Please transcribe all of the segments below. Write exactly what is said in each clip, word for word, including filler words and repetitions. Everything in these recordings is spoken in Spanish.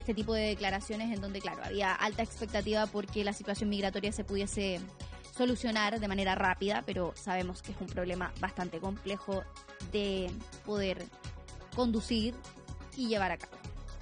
Este tipo de declaraciones en donde, claro, había alta expectativa porque la situación migratoria se pudiese solucionar de manera rápida, pero sabemos que es un problema bastante complejo de poder conducir y llevar a cabo.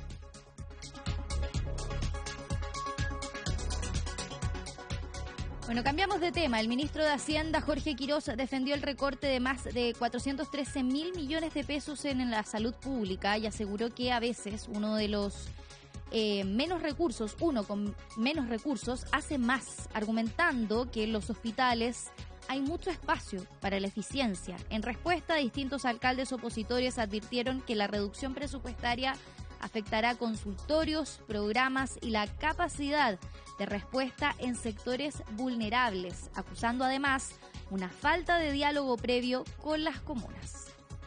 Bueno, cambiamos de tema. El ministro de Hacienda, Jorge Quirós, defendió el recorte de más de cuatrocientos trece mil millones de pesos en la salud pública y aseguró que a veces uno de los eh, menos recursos, uno con menos recursos, hace más, argumentando que en los hospitales hay mucho espacio para la eficiencia. En respuesta, distintos alcaldes opositores advirtieron que la reducción presupuestaria afectará consultorios, programas y la capacidad de respuesta en sectores vulnerables, acusando además una falta de diálogo previo con las comunas.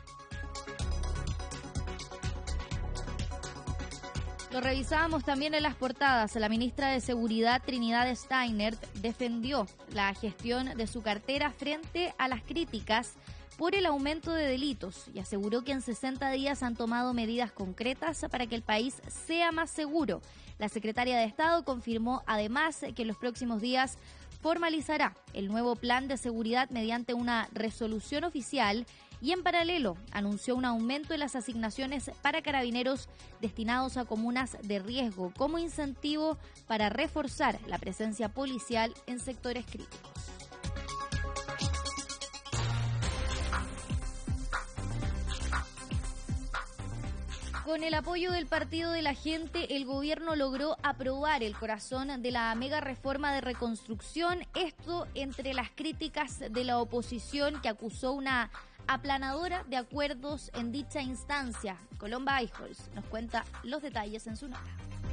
Lo revisábamos también en las portadas. La ministra de Seguridad, Trinidad Steiner, defendió la gestión de su cartera frente a las críticas por el aumento de delitos y aseguró que en sesenta días han tomado medidas concretas para que el país sea más seguro. La secretaria de Estado confirmó además que en los próximos días formalizará el nuevo plan de seguridad mediante una resolución oficial y en paralelo anunció un aumento en las asignaciones para carabineros destinados a comunas de riesgo como incentivo para reforzar la presencia policial en sectores críticos. Con el apoyo del Partido de la Gente, el gobierno logró aprobar el corazón de la mega reforma de reconstrucción. Esto entre las críticas de la oposición que acusó una aplanadora de acuerdos en dicha instancia. Colomba Eichholz nos cuenta los detalles en su nota.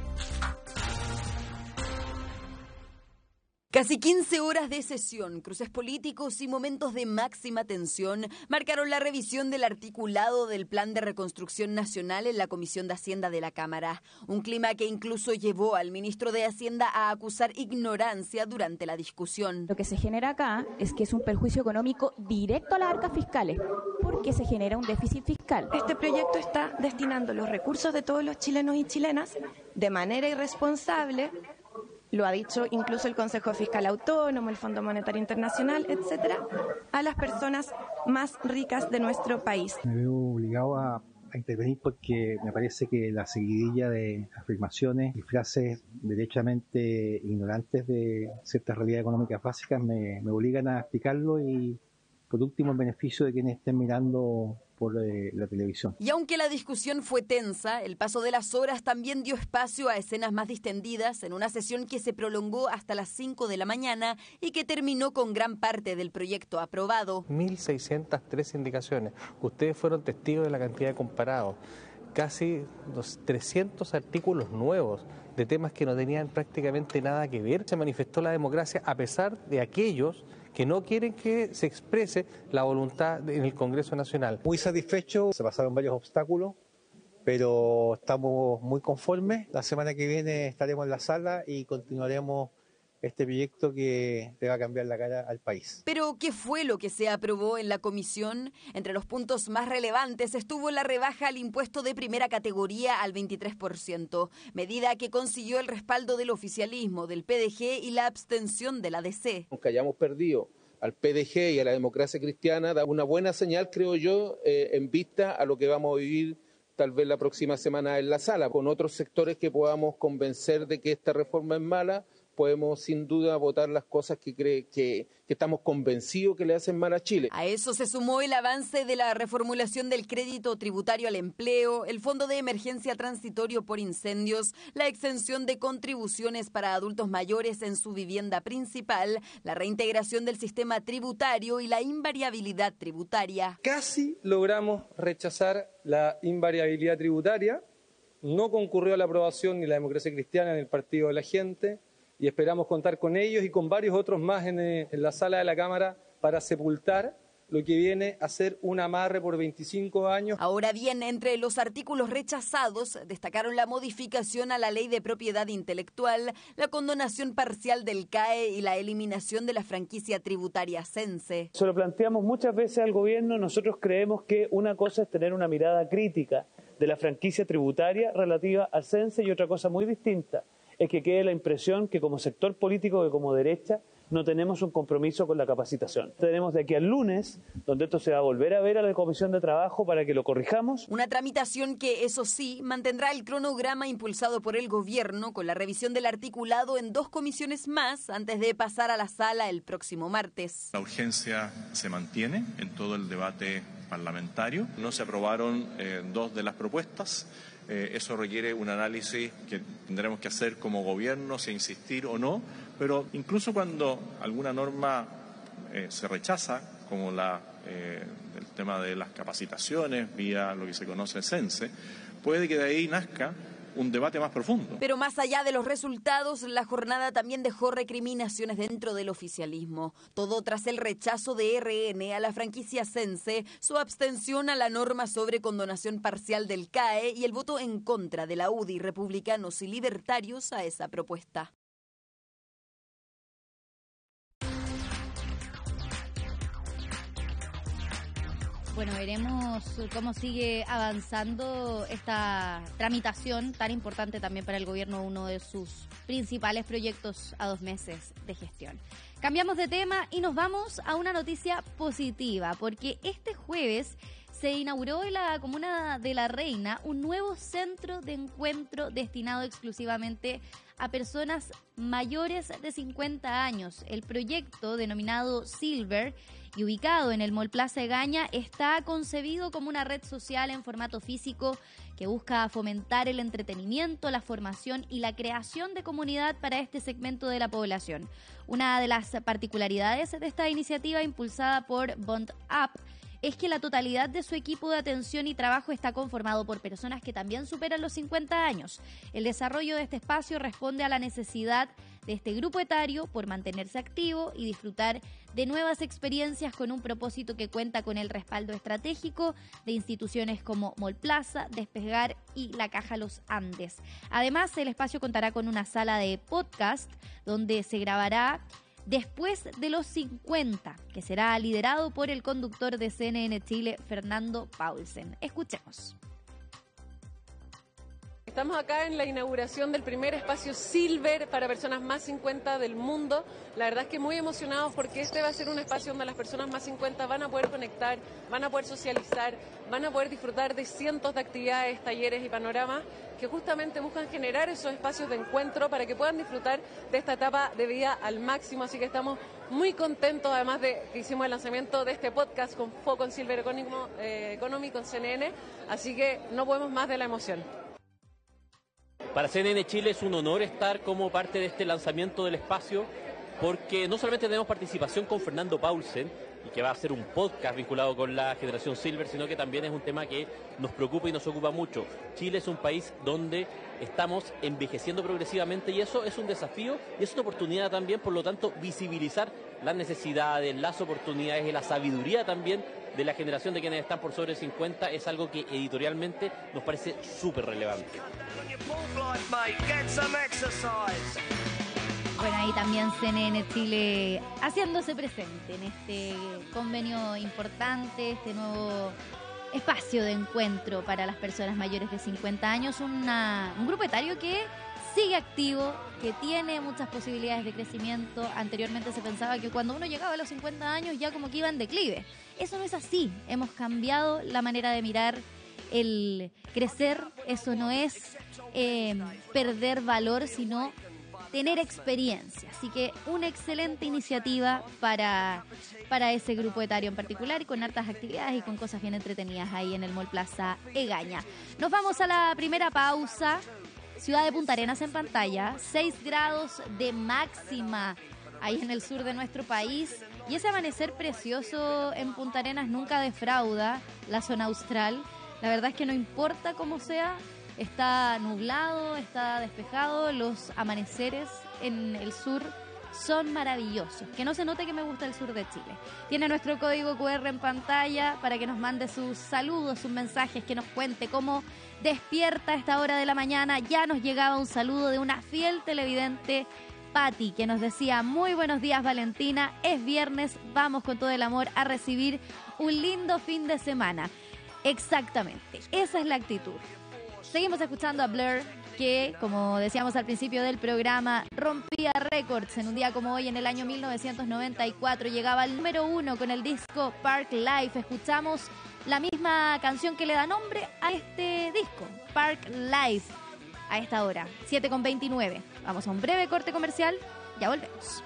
Casi quince horas de sesión, cruces políticos y momentos de máxima tensión marcaron la revisión del articulado del Plan de Reconstrucción Nacional en la Comisión de Hacienda de la Cámara. Un clima que incluso llevó al ministro de Hacienda a acusar ignorancia durante la discusión. Lo que se genera acá es que es un perjuicio económico directo a las arcas fiscales, porque se genera un déficit fiscal. Este proyecto está destinando los recursos de todos los chilenos y chilenas de manera irresponsable. Lo ha dicho incluso el Consejo Fiscal Autónomo, el Fondo Monetario Internacional, etcétera, a las personas más ricas de nuestro país. Me veo obligado a, a intervenir porque me parece que la seguidilla de afirmaciones y frases derechamente ignorantes de ciertas realidades económicas básicas me, me obligan a explicarlo y, por último, en beneficio de quienes estén mirando por eh, la televisión. Y aunque la discusión fue tensa, el paso de las horas también dio espacio a escenas más distendidas en una sesión que se prolongó hasta las cinco de la mañana y que terminó con gran parte del proyecto aprobado. mil seiscientas tres indicaciones. Ustedes fueron testigos de la cantidad de comparados. Casi los trescientos artículos nuevos de temas que no tenían prácticamente nada que ver. Se manifestó la democracia a pesar de aquellos que no quieren que se exprese la voluntad en el Congreso Nacional. Muy satisfecho, se pasaron varios obstáculos, pero estamos muy conformes. La semana que viene estaremos en la sala y continuaremos este proyecto que le va a cambiar la cara al país. Pero, ¿qué fue lo que se aprobó en la comisión? Entre los puntos más relevantes estuvo la rebaja al impuesto de primera categoría al veintitrés por ciento, medida que consiguió el respaldo del oficialismo, del P D G y la abstención de la D C. Aunque hayamos perdido al P D G y a la democracia cristiana, da una buena señal, creo yo, eh, en vista a lo que vamos a vivir tal vez la próxima semana en la sala, con otros sectores que podamos convencer de que esta reforma es mala. Podemos sin duda votar las cosas que, cree, que, que estamos convencidos que le hacen mal a Chile. A eso se sumó el avance de la reformulación del crédito tributario al empleo, el fondo de emergencia transitorio por incendios, la exención de contribuciones para adultos mayores en su vivienda principal, la reintegración del sistema tributario y la invariabilidad tributaria. Casi logramos rechazar la invariabilidad tributaria. No concurrió a la aprobación ni la democracia cristiana ni el Partido de la Gente. Y esperamos contar con ellos y con varios otros más en, en la sala de la Cámara para sepultar lo que viene a ser un amarre por veinticinco años. Ahora bien, entre los artículos rechazados destacaron la modificación a la Ley de Propiedad Intelectual, la condonación parcial del C A E y la eliminación de la franquicia tributaria Cense. Se lo planteamos muchas veces al gobierno. Nosotros creemos que una cosa es tener una mirada crítica de la franquicia tributaria relativa al CENSE, y otra cosa muy distinta es que quede la impresión que como sector político, que como derecha, no tenemos un compromiso con la capacitación. Tenemos de aquí al lunes, donde esto se va a volver a ver a la Comisión de Trabajo para que lo corrijamos. Una tramitación que, eso sí, mantendrá el cronograma impulsado por el gobierno con la revisión del articulado en dos comisiones más antes de pasar a la sala el próximo martes. La urgencia se mantiene en todo el debate parlamentario. No se aprobaron eh, dos de las propuestas. Eh, eso requiere un análisis que tendremos que hacer como gobierno, si insistir o no, pero incluso cuando alguna norma eh, se rechaza, como la eh, del tema de las capacitaciones vía lo que se conoce CENSE, puede que de ahí nazca un debate más profundo. Pero más allá de los resultados, la jornada también dejó recriminaciones dentro del oficialismo. Todo tras el rechazo de R N a la franquicia CENSE, su abstención a la norma sobre condonación parcial del C A E y el voto en contra de la U D I, republicanos y libertarios, a esa propuesta. Bueno, veremos cómo sigue avanzando esta tramitación tan importante también para el gobierno, uno de sus principales proyectos a dos meses de gestión. Cambiamos de tema y nos vamos a una noticia positiva, porque este jueves se inauguró en la comuna de La Reina un nuevo centro de encuentro destinado exclusivamente a personas mayores de cincuenta años. El proyecto, denominado Silver y ubicado en el Mall Plaza Egaña, está concebido como una red social en formato físico que busca fomentar el entretenimiento, la formación y la creación de comunidad para este segmento de la población. Una de las particularidades de esta iniciativa, impulsada por Bond Up, es que la totalidad de su equipo de atención y trabajo está conformado por personas que también superan los cincuenta años. El desarrollo de este espacio responde a la necesidad de este grupo etario por mantenerse activo y disfrutar de nuevas experiencias, con un propósito que cuenta con el respaldo estratégico de instituciones como Mall Plaza, Despegar y la Caja Los Andes. Además, el espacio contará con una sala de podcast donde se grabará Después de los cincuenta, que será liderado por el conductor de C N N Chile, Fernando Paulsen. Escuchemos. Estamos acá en la inauguración del primer espacio Silver para personas más cincuenta del mundo. La verdad es que muy emocionados porque este va a ser un espacio donde las personas más cincuenta van a poder conectar, van a poder socializar, van a poder disfrutar de cientos de actividades, talleres y panoramas que justamente buscan generar esos espacios de encuentro para que puedan disfrutar de esta etapa de vida al máximo. Así que estamos muy contentos, además de que hicimos el lanzamiento de este podcast con foco en Silver Economy con C N N, así que no podemos más de la emoción. Para C N N Chile es un honor estar como parte de este lanzamiento del espacio, porque no solamente tenemos participación con Fernando Paulsen, y que va a hacer un podcast vinculado con la generación Silver, sino que también es un tema que nos preocupa y nos ocupa mucho. Chile es un país donde estamos envejeciendo progresivamente y eso es un desafío y es una oportunidad también, por lo tanto, visibilizar las necesidades, las oportunidades y la sabiduría también de la generación de quienes están por sobre cincuenta es algo que editorialmente nos parece súper relevante. Bueno, ahí también C N N Chile haciéndose presente en este convenio importante, este nuevo espacio de encuentro para las personas mayores de cincuenta años, una, un grupo etario que sigue activo, que tiene muchas posibilidades de crecimiento. Anteriormente se pensaba que cuando uno llegaba a los cincuenta años ya como que iba en declive. Eso no es así. Hemos cambiado la manera de mirar el crecer. Eso no es eh, perder valor, sino tener experiencia. Así que una excelente iniciativa para, para ese grupo etario en particular, y con hartas actividades y con cosas bien entretenidas ahí en el Mall Plaza Egaña. Nos vamos a la primera pausa. Ciudad de Punta Arenas en pantalla, seis grados de máxima ahí en el sur de nuestro país, y ese amanecer precioso en Punta Arenas nunca defrauda la zona austral. La verdad es que no importa cómo sea, está nublado, está despejado, los amaneceres en el sur son maravillosos. Que no se note que me gusta el sur de Chile. Tiene nuestro código cu erre en pantalla para que nos mande sus saludos, sus mensajes, que nos cuente cómo despierta a esta hora de la mañana. Ya nos llegaba un saludo de una fiel televidente, Patti, que nos decía: muy buenos días, Valentina, es viernes, vamos con todo el amor a recibir un lindo fin de semana. Exactamente, esa es la actitud. Seguimos escuchando a Blur, que, como decíamos al principio del programa, rompía récords en un día como hoy, en el año mil novecientos noventa y cuatro. Llegaba al número uno con el disco Park Life. Escuchamos la misma canción que le da nombre a este disco, Park Life, a esta hora, siete con veintinueve. Vamos a un breve corte comercial, ya volvemos.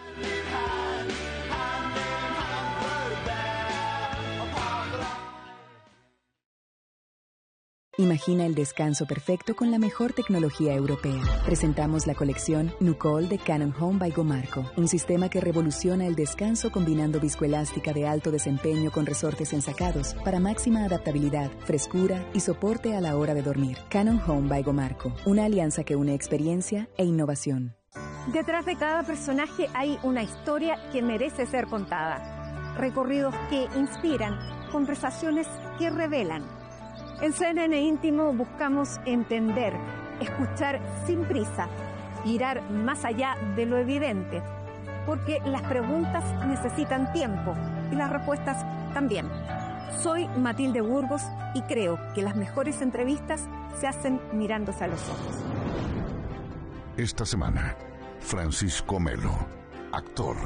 Imagina el descanso perfecto con la mejor tecnología europea. Presentamos la colección Nucol de Cannon Home by Gomarco, un sistema que revoluciona el descanso combinando viscoelástica de alto desempeño con resortes ensacados para máxima adaptabilidad, frescura y soporte a la hora de dormir. Cannon Home by Gomarco, una alianza que une experiencia e innovación. Detrás de cada personaje hay una historia que merece ser contada. Recorridos que inspiran, conversaciones que revelan. En C N N Íntimo buscamos entender, escuchar sin prisa, mirar más allá de lo evidente, porque las preguntas necesitan tiempo y las respuestas también. Soy Matilde Burgos y creo que las mejores entrevistas se hacen mirándose a los ojos. Esta semana, Francisco Melo, actor.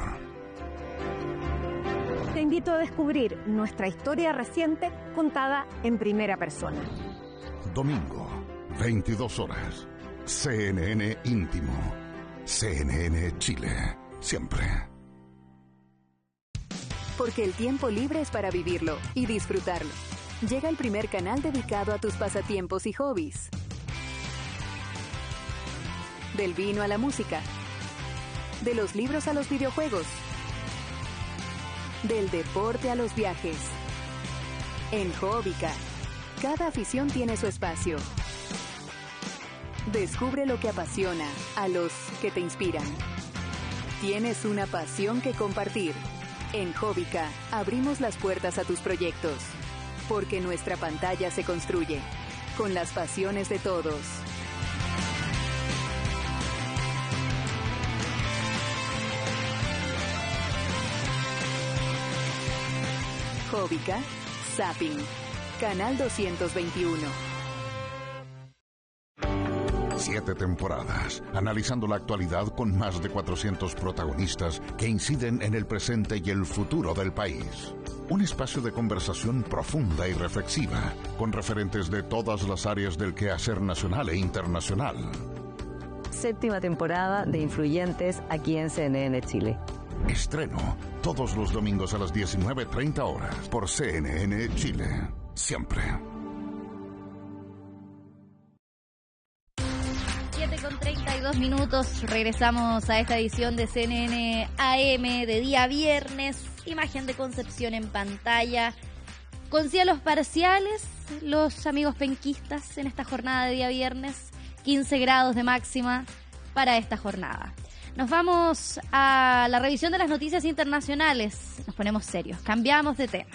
Te invito a descubrir nuestra historia reciente contada en primera persona. Domingo, veintidós horas. C N N Íntimo. C N N Chile. Siempre. Porque el tiempo libre es para vivirlo y disfrutarlo. Llega el primer canal dedicado a tus pasatiempos y hobbies. Del vino a la música. De los libros a los videojuegos. Del deporte a los viajes. En Hobbica, cada afición tiene su espacio. Descubre lo que apasiona a los que te inspiran. Tienes una pasión que compartir. En Hobbica, abrimos las puertas a tus proyectos. Porque nuestra pantalla se construye con las pasiones de todos. Hobbica, Zapping, Canal doscientos veintiuno. Siete temporadas, analizando la actualidad con más de cuatrocientos protagonistas que inciden en el presente y el futuro del país. Un espacio de conversación profunda y reflexiva, con referentes de todas las áreas del quehacer nacional e internacional. Séptima temporada de Influyentes aquí en C N N Chile. Estreno todos los domingos a las diecinueve treinta horas por C N N Chile. Siempre. siete con treinta y dos minutos. Regresamos a esta edición de C N N A M de día viernes. Imagen de Concepción en pantalla. Con cielos parciales, los amigos penquistas en esta jornada de día viernes. quince grados de máxima para esta jornada. Nos vamos a la revisión de las noticias internacionales. Nos ponemos serios, cambiamos de tema.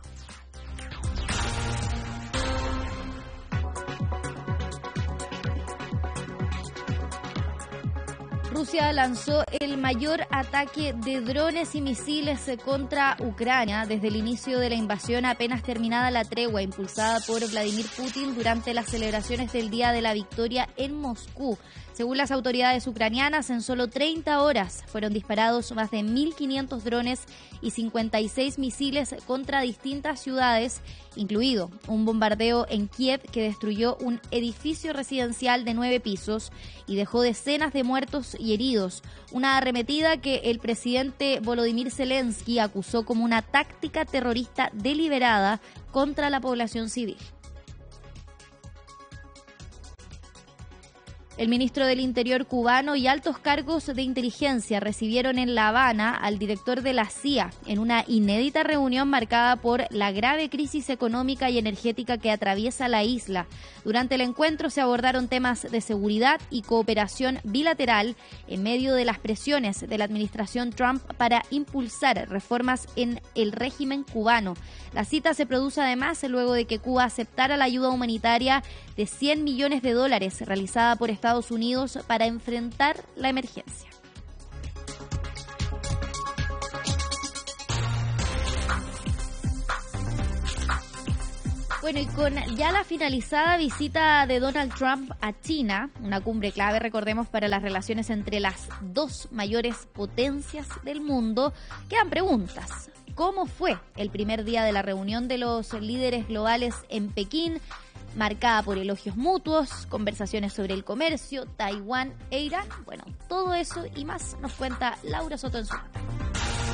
Rusia lanzó el mayor ataque de drones y misiles contra Ucrania desde el inicio de la invasión, apenas terminada la tregua impulsada por Vladimir Putin durante las celebraciones del Día de la Victoria en Moscú. Según las autoridades ucranianas, en solo treinta horas fueron disparados más de mil quinientos drones y cincuenta y seis misiles contra distintas ciudades, incluido un bombardeo en Kiev que destruyó un edificio residencial de nueve pisos y dejó decenas de muertos y heridos. Una arremetida que el presidente Volodymyr Zelensky acusó como una táctica terrorista deliberada contra la población civil. El ministro del Interior cubano y altos cargos de inteligencia recibieron en La Habana al director de la C I A en una inédita reunión marcada por la grave crisis económica y energética que atraviesa la isla. Durante el encuentro se abordaron temas de seguridad y cooperación bilateral en medio de las presiones de la administración Trump para impulsar reformas en el régimen cubano. La cita se produce además luego de que Cuba aceptara la ayuda humanitaria de cien millones de dólares realizada por Estados Unidos para enfrentar la emergencia. Bueno, y con ya la finalizada visita de Donald Trump a China, una cumbre clave, recordemos, para las relaciones entre las dos mayores potencias del mundo, quedan preguntas. ¿Cómo fue el primer día de la reunión de los líderes globales en Pekín, marcada por elogios mutuos, conversaciones sobre el comercio, Taiwán e Irán? Bueno, todo eso y más nos cuenta Laura Soto en su nota.